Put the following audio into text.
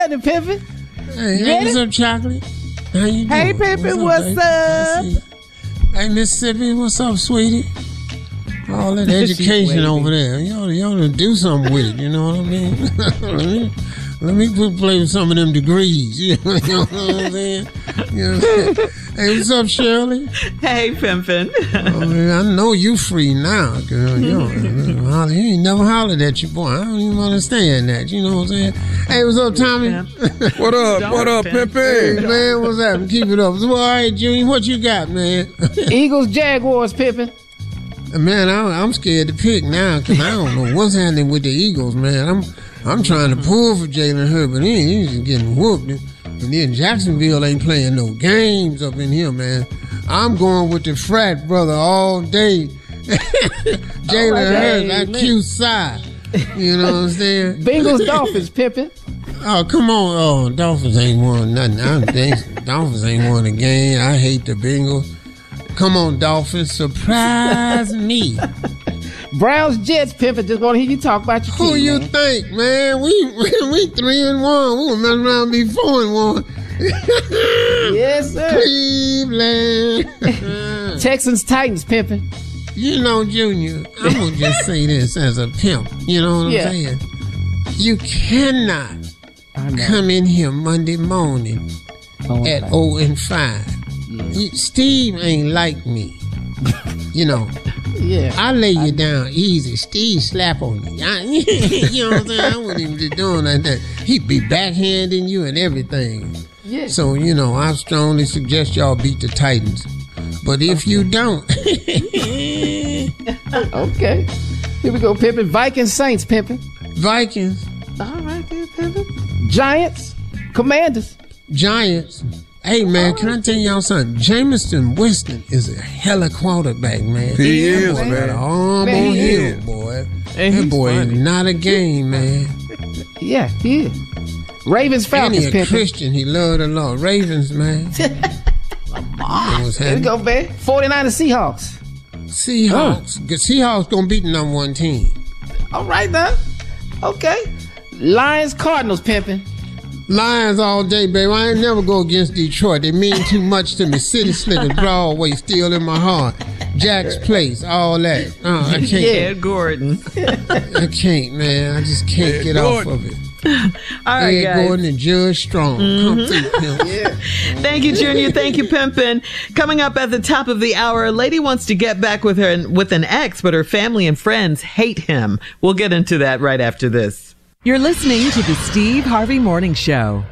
Pimpin'. Hey, what's up, Chocolate? How you doing? Hey, Pimpin', what's up? Hey, Mississippi, what's up, sweetie? All that education over there. You ought to do something with it, you know what I mean? Let me play with some of them degrees. You know what I'm saying? You know, hey, what's up, Shirley? Hey, Pimpin'. I know you free now, girl. You ain't never hollered at your boy. I don't even understand that. You know what I'm saying? Hey, what's up, Tommy? What up, Pimpin'? Hey, man, what's up? Keep it up. All right, Junior, what you got, man? Eagles, Jaguars, Pimpin'. Man, I'm scared to pick now because I don't know what's happening with the Eagles, man. I'm trying to pull for Jalen Hurts, but he's just getting whooped. And then Jacksonville ain't playing no games up in here, man. I'm going with the frat brother all day. Jalen Hurts, that cute side. You know what I'm saying? Bengals, Dolphins, Pimpin'. Oh, come on. Oh, Dolphins ain't won nothing. Dolphins ain't won a game. I hate the Bengals. Come on, Dolphins, surprise me. Browns, Jets, Pimpin'. Just want to hear you talk about your team. Who you think, man? We 3-1. We gonna mess around and be 4-1. Yes, sir. Cleveland. Texans, Titans, Pimpin'. You know, Junior, I'm gonna just say this as a pimp. You know what I'm saying? You cannot come in here Monday morning at 0-5. Steve ain't like me. You know. Yeah. I lay you down easy. Steve slap on you. You know what I'm saying? I wouldn't even be doing like that. He'd be backhanding you and everything. Yeah. So, you know, I strongly suggest y'all beat the Titans. But if you don't. Okay. Here we go, Pimpin'. Vikings, Saints, Pimpin'. Vikings. All right, there, Pimpin'. Giants, Commanders. Giants. Hey, man, can I tell y'all something? Jameson Winston is a hella quarterback, man. He is, man. man. Got an arm on him, boy. That boy is not a game, man. Yeah, he is. Ravens, Falcons, and he a Pimpin'. Christian. He loved the Lord. Ravens, man. Here we go, man. 49ers, Seahawks. Seahawks. Seahawks gonna beat the number 1 team. All right, now. Okay. Lions, Cardinals, Pimpin'. Lions all day, baby. I ain't never go against Detroit. They mean too much to me. City Slickers, Broadway, still in my heart. Jack's Place, all that. I can't. Yeah, Gordon. I can't, man. I just can't get off of it. All right, guys. Gordon and Judge Strong. Come through, pimp. Yeah. Thank you, Junior. Thank you, Pimpin'. Coming up at the top of the hour, a lady wants to get back with an ex, but her family and friends hate him. We'll get into that right after this. You're listening to the Steve Harvey Morning Show.